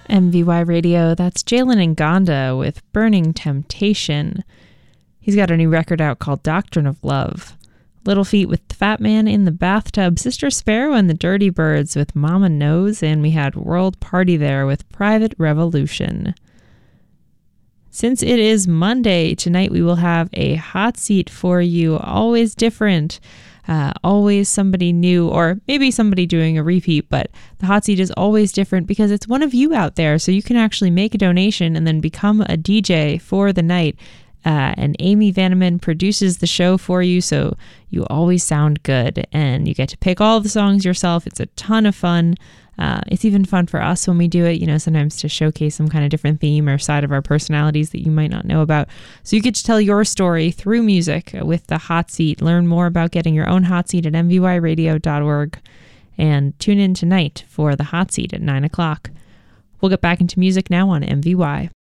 MVY Radio, that's Jalen Ngonda with Burning Temptation. He's got a new record out called Doctrine of Love. Little Feat with Fat Man in the Bathtub, Sister Sparrow and the Dirty Birds with Mama Knows, and we had World Party there with Private Revolution. Since it is Monday, tonight we will have a hot seat for you, always different. Always somebody new, or maybe somebody doing a repeat, but the hot seat is always different because it's one of you out there, so you can actually make a donation and then become a DJ for the night. And Amy Vanneman produces the show for you, so you always sound good, and you get to pick all the songs yourself. It's a ton of fun. It's even fun for us when we do it, sometimes to showcase some kind of different theme or side of our personalities that you might not know about. So you get to tell your story through music with the hot seat. Learn more about getting your own hot seat at mvyradio.org, and tune in tonight for the hot seat at 9 o'clock. We'll get back into music now on MVY.